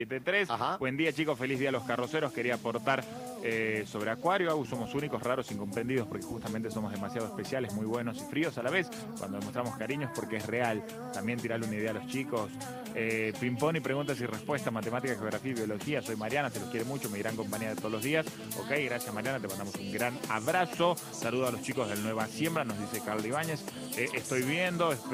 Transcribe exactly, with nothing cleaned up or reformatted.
tres. Ajá. Buen día, chicos, feliz día a los carroceros. Quería aportar eh, sobre Acuario. Agu, somos únicos, raros, incomprendidos porque justamente somos demasiado especiales, muy buenos y fríos a la vez. Cuando demostramos cariño es porque es real. También tirarle una idea a los chicos. Eh, Ping-pong y preguntas y respuestas, matemática, geografía y biología. Soy Mariana, se los quiere mucho, mi gran compañía de todos los días. Ok, gracias Mariana, te mandamos un gran abrazo. Saludo a los chicos del Nueva Siembra, nos dice Carlos Ibáñez. Eh, estoy viendo,